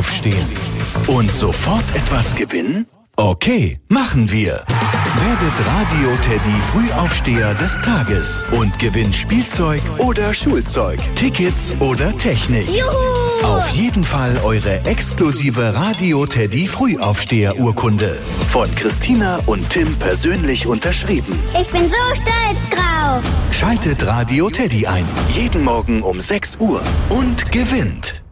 aufstehen. Und sofort etwas gewinnen? Okay, machen wir. Werdet Radio Teddy Frühaufsteher des Tages und gewinnt Spielzeug oder Schulzeug, Tickets oder Technik. Juhu! Auf jeden Fall eure exklusive Radio Teddy Frühaufsteher-Urkunde. Von Christina und Tim persönlich unterschrieben. Ich bin so stolz drauf. Schaltet Radio Teddy ein. Jeden Morgen um 6 Uhr und gewinnt.